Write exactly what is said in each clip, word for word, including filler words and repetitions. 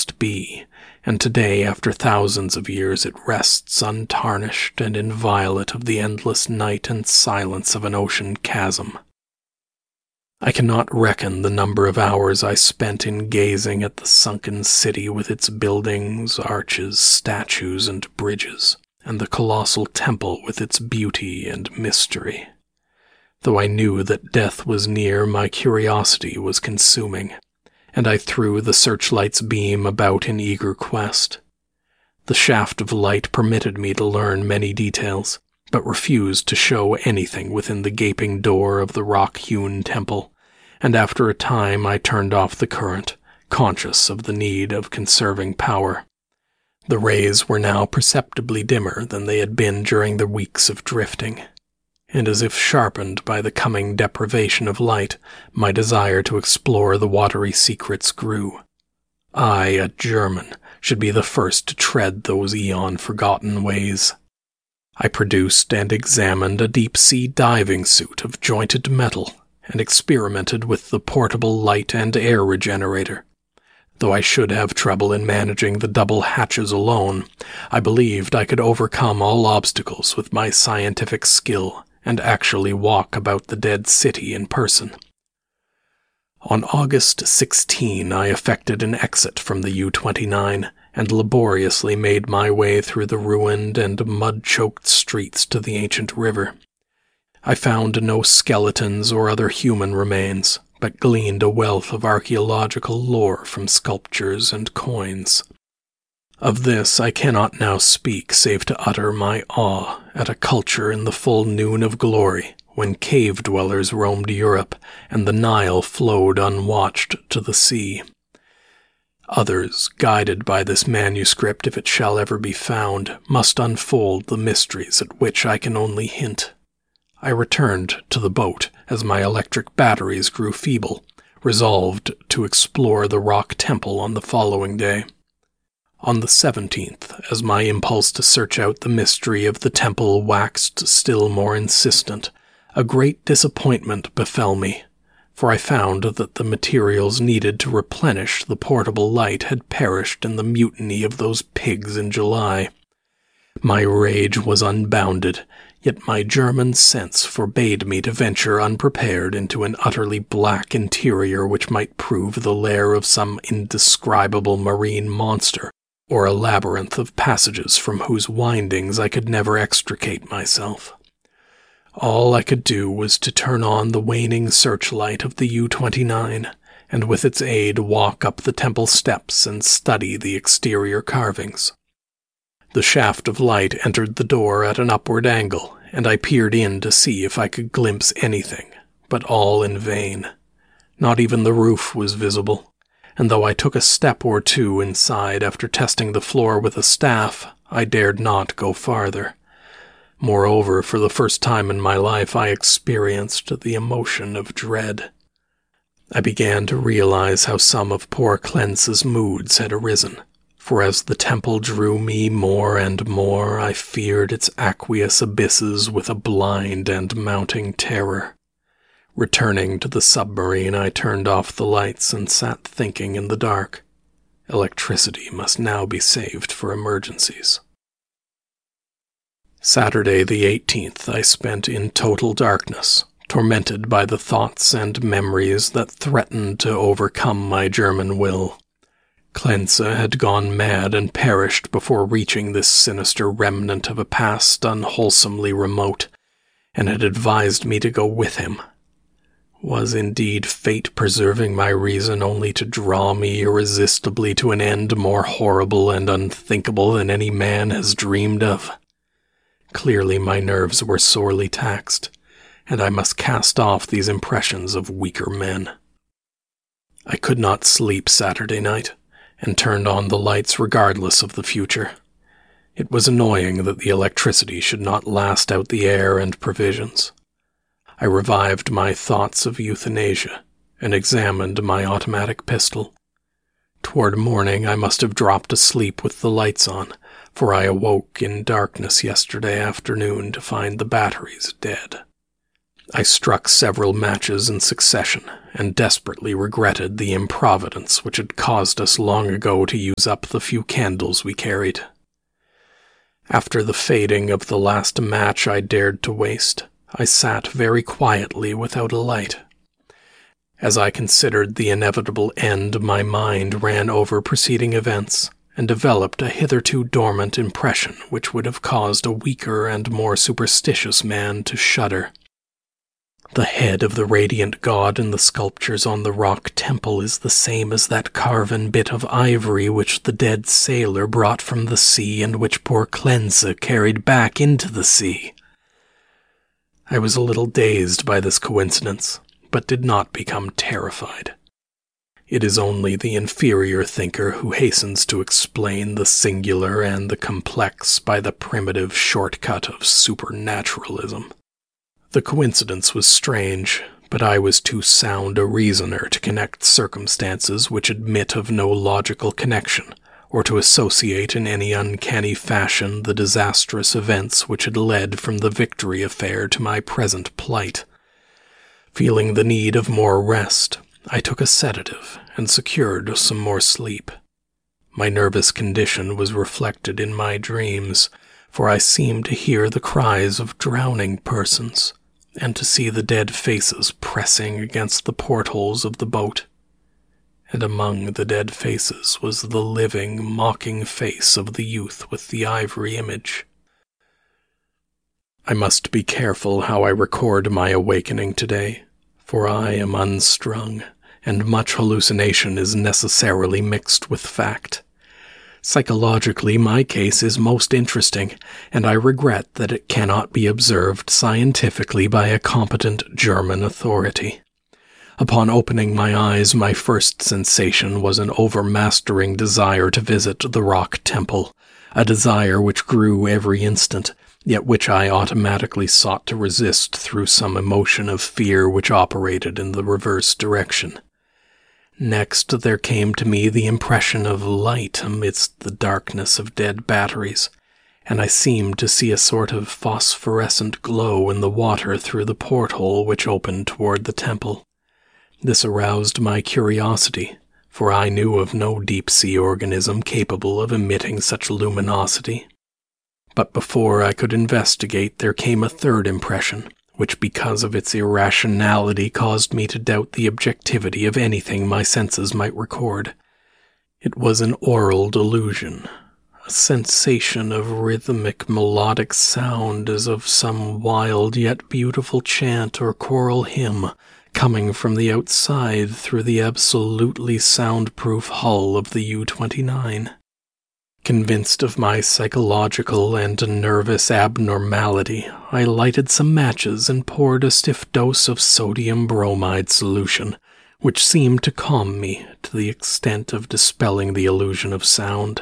must be, and today, after thousands of years, it rests untarnished and inviolate of the endless night and silence of an ocean chasm. I cannot reckon the number of hours I spent in gazing at the sunken city with its buildings, arches, statues, and bridges, and the colossal temple with its beauty and mystery. Though I knew that death was near, my curiosity was consuming, and I threw the searchlight's beam about in eager quest. The shaft of light permitted me to learn many details, but refused to show anything within the gaping door of the rock-hewn temple, and after a time I turned off the current, conscious of the need of conserving power. The rays were now perceptibly dimmer than they had been during the weeks of drifting, and as if sharpened by the coming deprivation of light, my desire to explore the watery secrets grew. I, a German, should be the first to tread those eon-forgotten ways. I produced and examined a deep-sea diving suit of jointed metal and experimented with the portable light and air regenerator. Though I should have trouble in managing the double hatches alone, I believed I could overcome all obstacles with my scientific skill and actually walk about the dead city in person. On August sixteenth, I effected an exit from the U twenty-nine and laboriously made my way through the ruined and mud-choked streets to the ancient river. I found no skeletons or other human remains, but gleaned a wealth of archaeological lore from sculptures and coins. Of this I cannot now speak save to utter my awe at a culture in the full noon of glory, when cave-dwellers roamed Europe and the Nile flowed unwatched to the sea. Others, guided by this manuscript if it shall ever be found, must unfold the mysteries at which I can only hint. I returned to the boat as my electric batteries grew feeble, resolved to explore the rock temple on the following day. On the seventeenth, as my impulse to search out the mystery of the temple waxed still more insistent, a great disappointment befell me, for I found that the materials needed to replenish the portable light had perished in the mutiny of those pigs in July. My rage was unbounded, yet my German sense forbade me to venture unprepared into an utterly black interior which might prove the lair of some indescribable marine monster, or a labyrinth of passages from whose windings I could never extricate myself. All I could do was to turn on the waning searchlight of the U twenty-nine, and with its aid walk up the temple steps and study the exterior carvings. The shaft of light entered the door at an upward angle, and I peered in to see if I could glimpse anything, but all in vain. Not even the roof was visible, and though I took a step or two inside after testing the floor with a staff, I dared not go farther. Moreover, for the first time in my life, I experienced the emotion of dread. I began to realize how some of poor Clence's moods had arisen, for as the temple drew me more and more, I feared its aqueous abysses with a blind and mounting terror. Returning to the submarine, I turned off the lights and sat thinking in the dark. Electricity must now be saved for emergencies. Saturday the eighteenth I spent in total darkness, tormented by the thoughts and memories that threatened to overcome my German will. Clence had gone mad and perished before reaching this sinister remnant of a past unwholesomely remote, and had advised me to go with him. Was indeed fate preserving my reason only to draw me irresistibly to an end more horrible and unthinkable than any man has dreamed of? Clearly my nerves were sorely taxed, and I must cast off these impressions of weaker men. I could not sleep Saturday night, and turned on the lights regardless of the future. It was annoying that the electricity should not last out the air and provisions. I revived my thoughts of euthanasia, and examined my automatic pistol. Toward morning I must have dropped asleep with the lights on, for I awoke in darkness yesterday afternoon to find the batteries dead. I struck several matches in succession, and desperately regretted the improvidence which had caused us long ago to use up the few candles we carried. After the fading of the last match I dared to waste, I sat very quietly without a light. As I considered the inevitable end, my mind ran over preceding events, and developed a hitherto dormant impression which would have caused a weaker and more superstitious man to shudder. The head of the radiant god in the sculptures on the rock temple is the same as that carven bit of ivory which the dead sailor brought from the sea and which poor Cleanza carried back into the sea. I was a little dazed by this coincidence, but did not become terrified. It is only the inferior thinker who hastens to explain the singular and the complex by the primitive shortcut of supernaturalism. The coincidence was strange, but I was too sound a reasoner to connect circumstances which admit of no logical connection, or to associate in any uncanny fashion the disastrous events which had led from the Victory affair to my present plight. Feeling the need of more rest, I took a sedative and secured some more sleep. My nervous condition was reflected in my dreams, for I seemed to hear the cries of drowning persons, and to see the dead faces pressing against the portholes of the boat. And among the dead faces was the living, mocking face of the youth with the ivory image. I must be careful how I record my awakening today, for I am unstrung, and much hallucination is necessarily mixed with fact. Psychologically, my case is most interesting, and I regret that it cannot be observed scientifically by a competent German authority. Upon opening my eyes, my first sensation was an overmastering desire to visit the rock temple, a desire which grew every instant, yet which I automatically sought to resist through some emotion of fear which operated in the reverse direction. Next, there came to me the impression of light amidst the darkness of dead batteries, and I seemed to see a sort of phosphorescent glow in the water through the porthole which opened toward the temple. This aroused my curiosity, for I knew of no deep-sea organism capable of emitting such luminosity. But before I could investigate, there came a third impression, which because of its irrationality caused me to doubt the objectivity of anything my senses might record. It was an oral delusion, a sensation of rhythmic melodic sound as of some wild yet beautiful chant or choral hymn coming from the outside through the absolutely soundproof hull of the U twenty-nine. Convinced of my psychological and nervous abnormality, I lighted some matches and poured a stiff dose of sodium bromide solution, which seemed to calm me to the extent of dispelling the illusion of sound.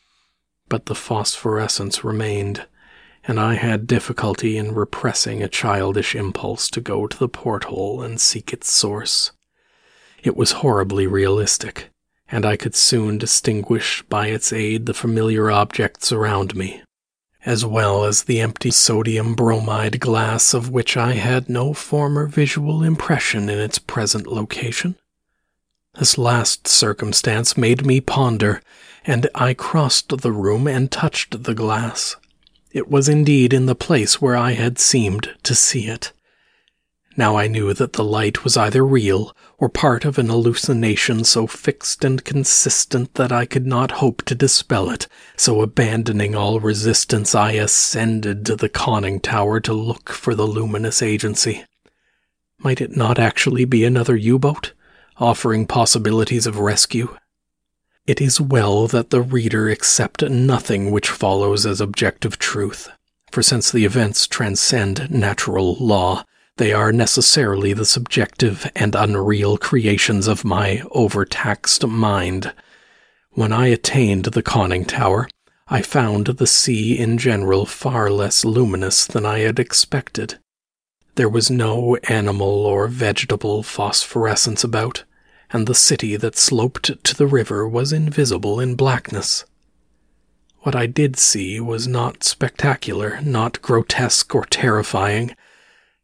But the phosphorescence remained, and I had difficulty in repressing a childish impulse to go to the porthole and seek its source. It was horribly realistic, and I could soon distinguish by its aid the familiar objects around me, as well as the empty sodium bromide glass of which I had no former visual impression in its present location. This last circumstance made me ponder, and I crossed the room and touched the glass. It was indeed in the place where I had seemed to see it. Now I knew that the light was either real or part of an hallucination so fixed and consistent that I could not hope to dispel it, so abandoning all resistance I ascended to the conning tower to look for the luminous agency. Might it not actually be another U-boat, offering possibilities of rescue? It is well that the reader accept nothing which follows as objective truth, for since the events transcend natural law, they are necessarily the subjective and unreal creations of my overtaxed mind. When I attained the conning tower, I found the sea in general far less luminous than I had expected. There was no animal or vegetable phosphorescence about, and the city that sloped to the river was invisible in blackness. What I did see was not spectacular, not grotesque or terrifying,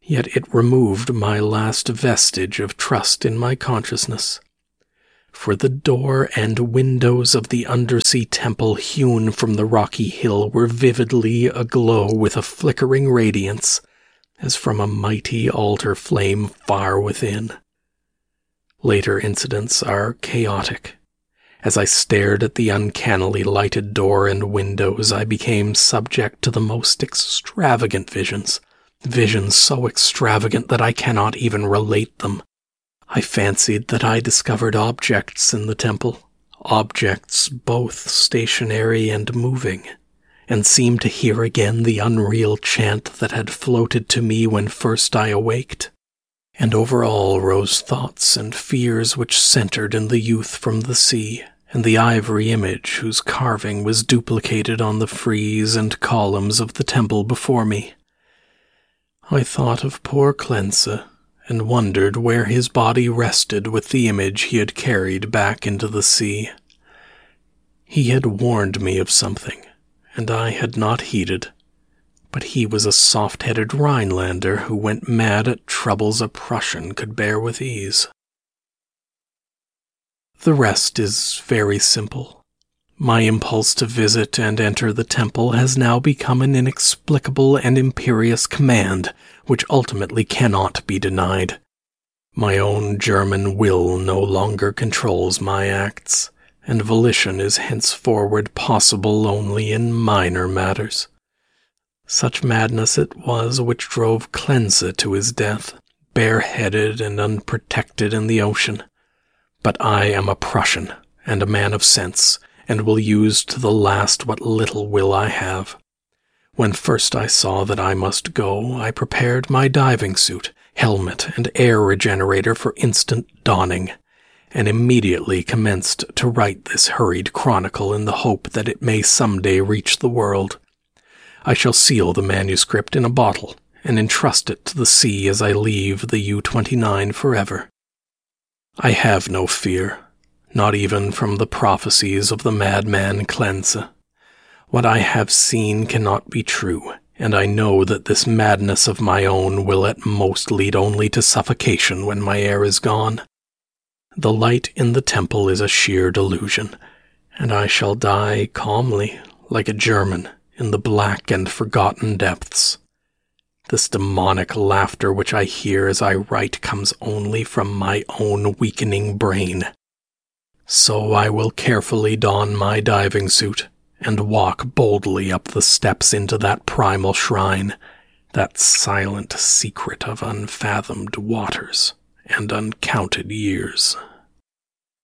Yet it removed my last vestige of trust in my consciousness. For the door and windows of the undersea temple hewn from the rocky hill were vividly aglow with a flickering radiance, as from a mighty altar flame far within. Later incidents are chaotic. As I stared at the uncannily lighted door and windows, I became subject to the most extravagant visions, visions so extravagant that I cannot even relate them. I fancied that I discovered objects in the temple, objects both stationary and moving, and seemed to hear again the unreal chant that had floated to me when first I awaked. And over all rose thoughts and fears which centered in the youth from the sea, and the ivory image whose carving was duplicated on the frieze and columns of the temple before me. I thought of poor Cleanse, and wondered where his body rested with the image he had carried back into the sea. He had warned me of something, and I had not heeded, but he was a soft-headed Rhinelander who went mad at troubles a Prussian could bear with ease. The rest is very simple. My impulse to visit and enter the temple has now become an inexplicable and imperious command, which ultimately cannot be denied. My own German will no longer controls my acts, and volition is henceforward possible only in minor matters. Such madness it was which drove Cleanse to his death, bareheaded and unprotected in the ocean. But I am a Prussian, and a man of sense, and will use to the last what little will I have. When first I saw that I must go, I prepared my diving suit, helmet, and air regenerator for instant donning, and immediately commenced to write this hurried chronicle in the hope that it may some day reach the world. I shall seal the manuscript in a bottle, and entrust it to the sea as I leave the U twenty-nine forever. I have no fear, not even from the prophecies of the madman Cleanse. What I have seen cannot be true, and I know that this madness of my own will at most lead only to suffocation when my air is gone. The light in the temple is a sheer delusion, and I shall die calmly, like a German, in the black and forgotten depths. This demonic laughter which I hear as I write comes only from my own weakening brain. So I will carefully don my diving suit and walk boldly up the steps into that primal shrine, that silent secret of unfathomed waters and uncounted years.